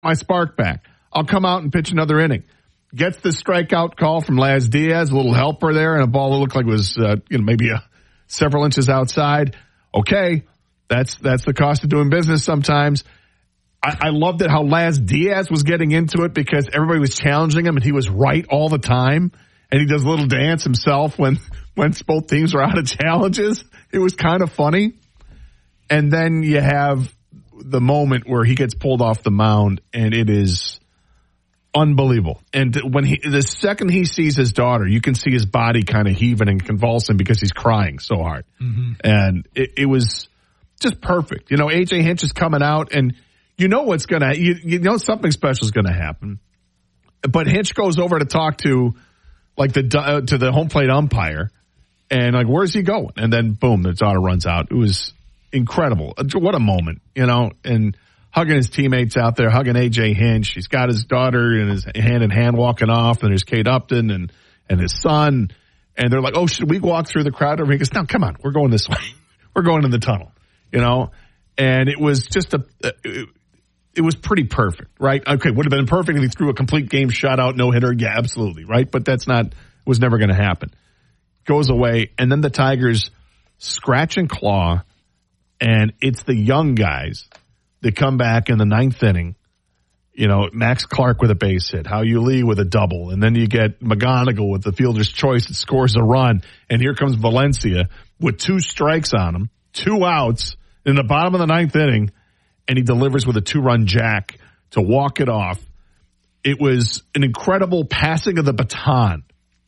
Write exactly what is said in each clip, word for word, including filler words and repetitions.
my spark back. I'll come out and pitch another inning. Gets the strikeout call from Laz Diaz, a little helper there, and a ball that looked like it was uh, you know maybe a, several inches outside. Okay, that's that's the cost of doing business sometimes. I, I loved it how Laz Diaz was getting into it because everybody was challenging him, and he was right all the time. And he does a little dance himself when, when both teams are out of challenges. It was kind of funny. And then you have the moment where he gets pulled off the mound, and it is unbelievable. And when he, the second he sees his daughter, you can see his body kind of heaving and convulsing because he's crying so hard. Mm-hmm. And it, it was just perfect. You know, A J Hinch is coming out, and you know what's going to, you, you know something special is going to happen. But Hinch goes over to talk to, like, the uh, to the home plate umpire, and, like, where's he going? And then, boom, the daughter runs out. It was incredible. What a moment, you know, and hugging his teammates out there, hugging A J Hinch. He's got his daughter and his hand in hand walking off, and there's Kate Upton and, and his son. And they're like, oh, should we walk through the crowd? And he goes, no, come on, we're going this way. We're going in the tunnel, you know. And it was just a it, it was pretty perfect, right? Okay, would have been perfect if he threw a complete game shutout, no hitter. Yeah, absolutely, right? But that's not, was never going to happen. Goes away, and then the Tigers scratch and claw, and it's the young guys that come back in the ninth inning. You know, Max Clark with a base hit, Hao-Yu Lee with a double, and then you get McGonigal with the fielder's choice that scores a run, and here comes Valencia with two strikes on him, two outs in the bottom of the ninth inning, and he delivers with a two-run jack to walk it off. It was an incredible passing of the baton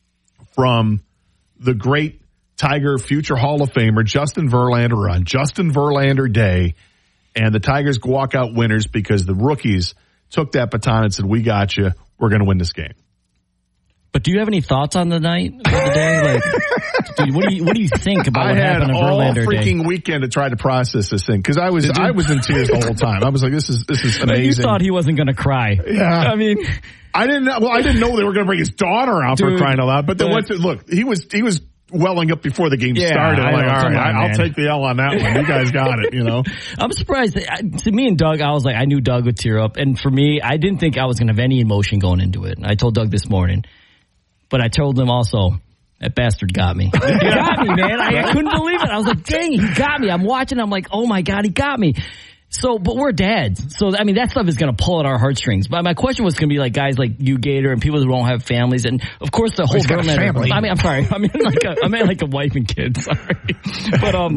from the great Tiger future Hall of Famer Justin Verlander on Justin Verlander Day, and the Tigers walk out winners because the rookies took that baton and said, we got you, we're going to win this game. But do you have any thoughts on the night of the day? Like, dude, what do you what do you think about what happened on Verlander Day? I had all freaking weekend to try to process this thing because I was I was in tears the whole time. I was like, this is this is amazing. You thought he wasn't going to cry. Yeah, I mean, I didn't know. Well, I didn't know they were going to bring his daughter out dude, for crying out loud. But then once it, look, he was he was welling up before the game yeah, started. I'm like, know, all right, on, I'll man. take the L on that one. You guys got it. You know, I'm surprised. That, to me and Doug, I was like, I knew Doug would tear up, and for me, I didn't think I was going to have any emotion going into it. And I told Doug this morning. But I told him also, that bastard got me. He got me, man. I, I couldn't believe it. I was like, dang, he got me. I'm watching. I'm like, oh, my God, he got me. So, but we're dads. So, I mean, that stuff is going to pull at our heartstrings. But my question was going to be like guys like you, Gator, and people who don't have families. And, of course, the whole oh, family. I mean, I'm sorry. I mean, like a, I mean, like a wife and kids. Sorry. But, um.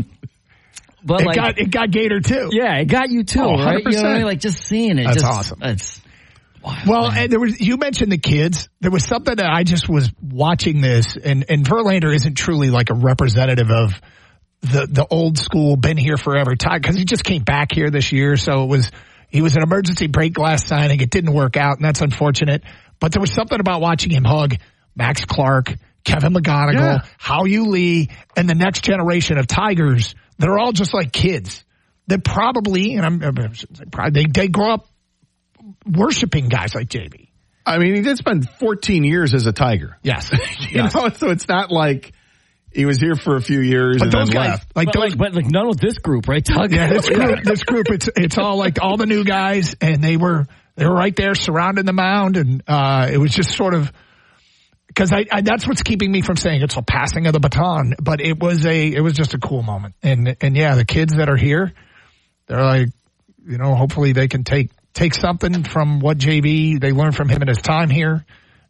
But it, like, got, it got Gator, too. Yeah, it got you, too, oh, right? You know what I mean? Like, just seeing it. That's just, awesome. It's Wow, well, man. and there was, you mentioned the kids. There was something that I just was watching this, and, and Verlander isn't truly like a representative of the, the old school, been here forever type, because he just came back here this year. So it was, he was an emergency break glass signing. It didn't work out, and that's unfortunate. But there was something about watching him hug Max Clark, Kevin McGonigal, yeah. Hao-Yu Lee, and the next generation of Tigers. They're all just like kids. They probably, and I'm, I'm they, they grow up worshiping guys like J B. I mean, he did spend fourteen years as a Tiger. Yes. you yes. know, so it's not like he was here for a few years but and those then guys, left. Like but, those, like, but like none with this group, right, Doug? Yeah, this group, this group, it's it's all like all the new guys, and they were they were right there surrounding the mound, and uh, it was just sort of because I, I that's what's keeping me from saying it's a passing of the baton, but it was a it was just a cool moment, and and yeah, the kids that are here, they're like, you know, hopefully they can take. Take something from what J B they learned from him in his time here,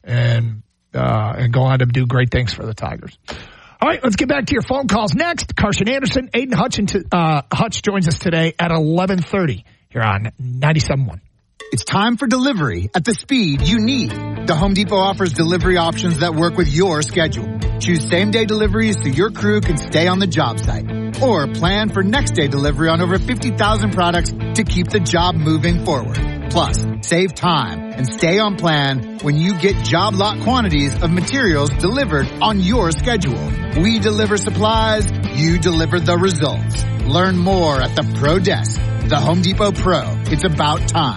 and uh, and go on to do great things for the Tigers. All right, let's get back to your phone calls next. Carson Anderson, Aiden Hutchinson, uh, Hutch joins us today at eleven thirty here on ninety-seven point one. It's time for delivery at the speed you need. The Home Depot offers delivery options that work with your schedule. Choose same-day deliveries so your crew can stay on the job site. Or plan for next-day delivery on over fifty thousand products to keep the job moving forward. Plus, save time and stay on plan when you get job lot quantities of materials delivered on your schedule. We deliver supplies, you deliver the results. Learn more at the Pro Desk. The Home Depot Pro. It's about time.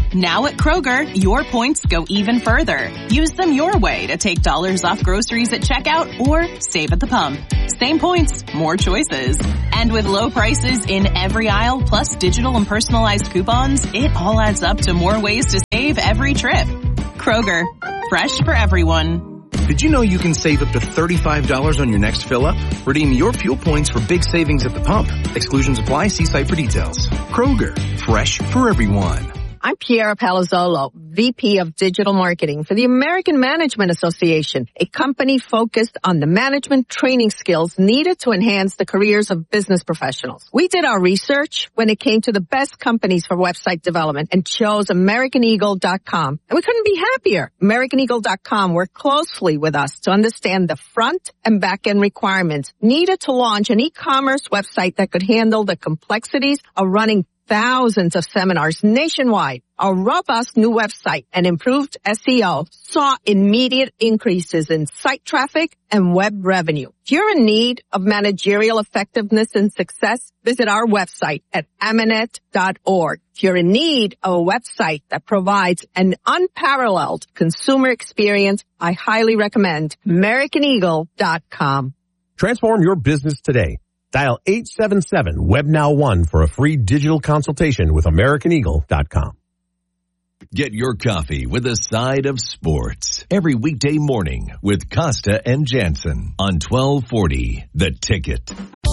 Now at Kroger, your points go even further. Use them your way to take dollars off groceries at checkout or save at the pump. Same points, more choices. And with low prices in every aisle, plus digital and personalized coupons, it all adds up to more ways to save every trip. Kroger, fresh for everyone. Did you know you can save up to thirty-five dollars on your next fill-up? Redeem your fuel points for big savings at the pump. Exclusions apply. See site for details. Kroger, fresh for everyone. I'm Piera Palazzolo, V P of Digital Marketing for the American Management Association, a company focused on the management training skills needed to enhance the careers of business professionals. We did our research when it came to the best companies for website development and chose American Eagle dot com. And we couldn't be happier. American Eagle dot com worked closely with us to understand the front and back end requirements needed to launch an e-commerce website that could handle the complexities of running thousands of seminars nationwide. Our robust new website and improved S E O saw immediate increases in site traffic and web revenue. If you're in need of managerial effectiveness and success, visit our website at amanet dot org. If you're in need of a website that provides an unparalleled consumer experience, I highly recommend American Eagle dot com. Transform your business today. Dial eight seven seven web now one for a free digital consultation with American Eagle dot com. Get your coffee with a side of sports every weekday morning with Costa and Jansen on twelve forty The Ticket.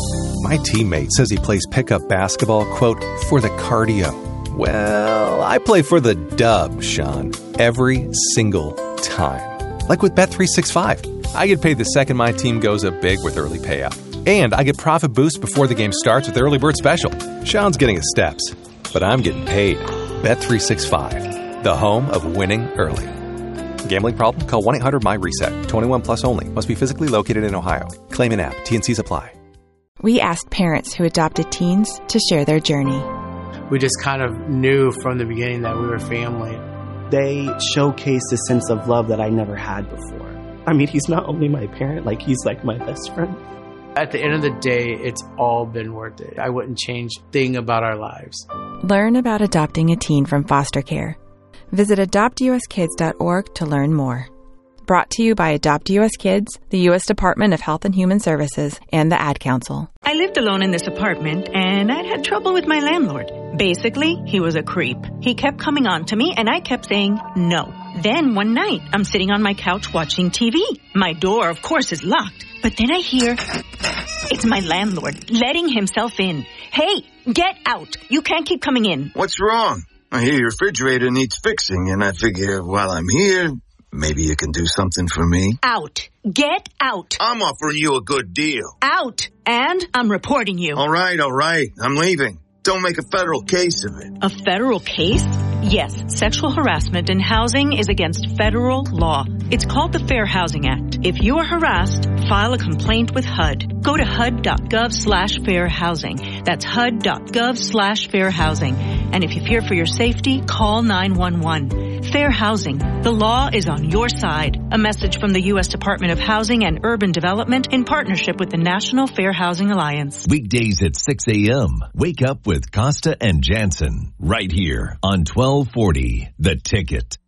My teammate says he plays pickup basketball, quote, for the cardio. Well, I play for the dub, Sean, every single time. Like with Bet three sixty-five. I get paid the second my team goes up big with early payout. And I get profit boost before the game starts with Early Bird Special. Sean's getting his steps, but I'm getting paid. Bet three sixty-five, the home of winning early. Gambling problem? Call one eight hundred my reset. twenty-one plus only. Must be physically located in Ohio. Claim in app. T and C's apply. We asked parents who adopted teens to share their journey. We just kind of knew from the beginning that we were family. They showcased a sense of love that I never had before. I mean, he's not only my parent, like he's like my best friend. At the end of the day, it's all been worth it. I wouldn't change a thing about our lives. Learn about adopting a teen from foster care. Visit adopt u s kids dot org to learn more. Brought to you by Adopt U S Kids, the U S Department of Health and Human Services, and the Ad Council. I lived alone in this apartment, and I'd had trouble with my landlord. Basically, he was a creep. He kept coming on to me, and I kept saying no. Then one night, I'm sitting on my couch watching T V. My door, of course, is locked. But then I hear, it's my landlord letting himself in. Hey, get out. You can't keep coming in. What's wrong? I hear your refrigerator needs fixing, and I figure while I'm here, maybe you can do something for me. Out. Get out. I'm offering you a good deal. Out. And I'm reporting you. All right, all right. I'm leaving. Don't make a federal case of it. A federal case? Yes, sexual harassment in housing is against federal law. It's called the Fair Housing Act. If you are harassed, file a complaint with H U D. Go to H U D dot gov slash fair housing. That's H U D dot gov slash fair housing. And if you fear for your safety, call nine one one. Fair housing. The law is on your side. A message from the U S Department of Housing and Urban Development in partnership with the National Fair Housing Alliance. Weekdays at six a.m. Wake up with Costa and Jansen right here on twelve forty The Ticket.